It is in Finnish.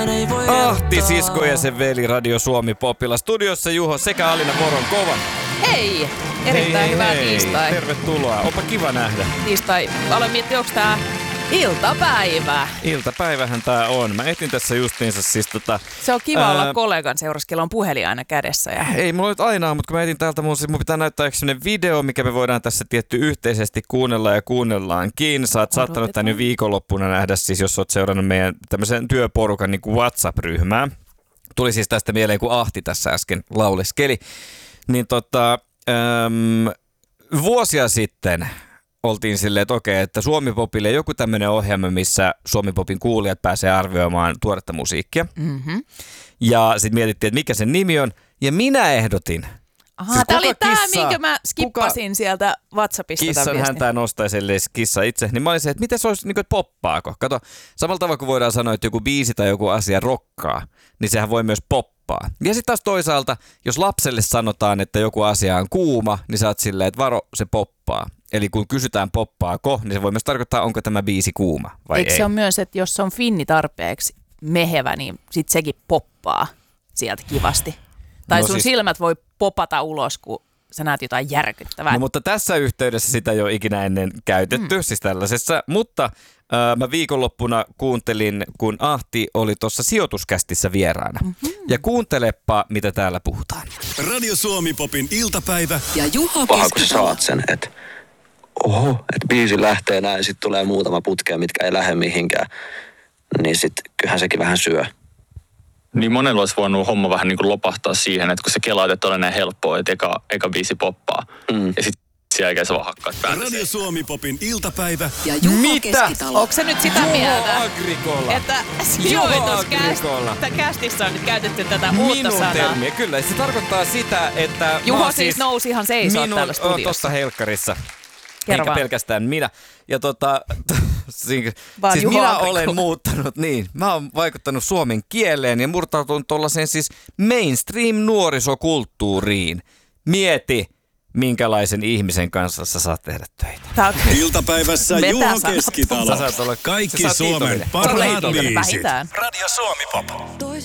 Ahti, sisko ja sen veli Radio Suomi Popilla. Studiossa Juho sekä Alina Voronkova. Hei! Erittäin hyvää tiistai. Tervetuloa. Onpa kiva nähdä. Tiistai. Aloin miettiä, onko tää iltapäivä? Iltapäivähän tää on. Mä etin tässä justiinsa siis Se on kiva olla kollegan seuraskella, on puhelin aina kädessä. Ja... Ei mulla nyt aina, mutta kun mä etin täältä, mun pitää näyttää sellainen video, mikä me voidaan tässä tietty yhteisesti kuunnella ja kuunnellaankin. Sä oot saattanut tän jo viikonloppuna nähdä, siis jos oot seurannut meidän tämmöisen työporukan niin kuin WhatsApp-ryhmää. Tuli siis tästä mieleen, kun Ahti tässä äsken lauleskeli. Niin vuosia sitten oltiin silleen, että okei, että Suomi Popille joku tämmöinen ohjelma, missä Suomi Popin kuulijat pääsee arvioimaan tuoretta musiikkia. Mm-hmm. Ja sitten mietittiin, että mikä sen nimi on. Ja minä ehdotin. Ahaa, tää oli tää, minkä mä skippasin sieltä WhatsAppista. Kissan häntää nostaisi, ellei kissa itse. Niin mä olin se, että miten se olisi, niin kuin, että poppaako? Kato, samalla tavalla kun voidaan sanoa, että joku biisi tai joku asia rokkaa, niin sehän voi myös poppaa. Ja sitten taas toisaalta, jos lapselle sanotaan, että joku asia on kuuma, niin sä oot silleen, että varo, se poppaa. Eli kun kysytään poppaako, niin se voi myös tarkoittaa, onko tämä biisi kuuma vai Eikö ei. Se on myös, että jos on finni tarpeeksi mehevä, niin sit sekin poppaa sieltä kivasti. Tai sun silmät voi popata ulos, kun sä näet jotain järkyttävää. No mutta tässä yhteydessä sitä ei ole ikinä ennen käytetty, siis tällaisessa. Mutta mä viikonloppuna kuuntelin, kun Ahti oli tuossa sijoituskästissä vieraana. Mm-hmm. Ja kuuntelepa, mitä täällä puhutaan. Radio Suomi Popin iltapäivä. Ja Juho paha, kun sä saat sen, että että biisi lähtee näin, sitten tulee muutama putkea, mitkä ei lähde mihinkään. Niin sitten kyllähän sekin vähän syö. Niin monella olisi voinut homma vähän niin kuin lopahtaa siihen, että kun sä kelaat, että on näin helppoa, että eka biisi poppaa. Ja sitten sen jälkeen sä vaan hakkaat päätä. Radio Suomi Popin iltapäivä. Ja Juho Keskitalo. Onko se nyt sitä mieltä, Agrikola. että sijoituskästissä on nyt käytetty tätä uutta sanaa? Termiä. Kyllä, se tarkoittaa sitä, että Juho siis nousi ihan seisoa täällä studiossa. Tuossa helkkarissa. Kerro eikä vaan. pelkästään minä. Ja siis Juho minä Agrikola. olen muuttanut, niin. Mä oon vaikuttanut suomen kieleen ja murtautunut tuollaiseen siis mainstream-nuorisokulttuuriin. Mieti, minkälaisen ihmisen kanssa sä saat tehdä töitä. Iltapäivässä Juho Keskitalo. Kaikki Suomen parhaat biisit. Vähintään. Radio Suomi Pop.